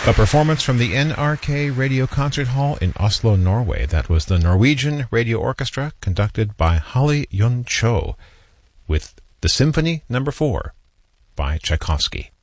A performance from the NRK Radio Concert Hall in Oslo, Norway. That was the Norwegian Radio Orchestra, conducted by Holly Yun Cho, with the Symphony No. 4 by Tchaikovsky.